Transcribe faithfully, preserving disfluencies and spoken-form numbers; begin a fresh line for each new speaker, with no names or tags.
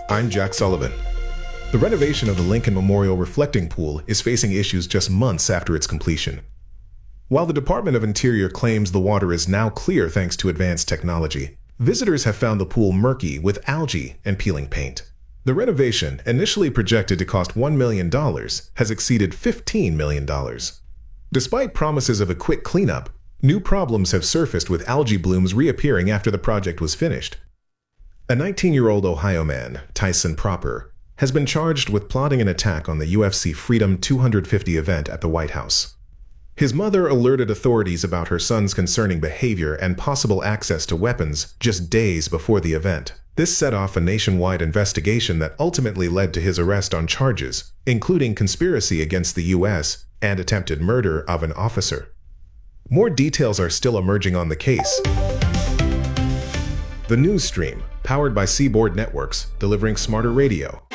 I'm Jack Sullivan. The renovation of the Lincoln Memorial Reflecting Pool is facing issues just months after its completion. While the Department of Interior claims the water is now clear thanks to advanced technology, visitors have found the pool murky with algae and peeling paint. The renovation, initially projected to cost one million dollars, has exceeded fifteen million dollars. Despite promises of a quick cleanup, new problems have surfaced with algae blooms reappearing after the project was finished. A nineteen-year-old Ohio man, Tyson Proper, has been charged with plotting an attack on the U F C Freedom two fifty event at the White House. His mother alerted authorities about her son's concerning behavior and possible access to weapons just days before the event. This set off a nationwide investigation that ultimately led to his arrest on charges, including conspiracy against the U S and attempted murder of an officer. More details are still emerging on the case. The news stream, powered by Seaboard Networks, delivering smarter radio.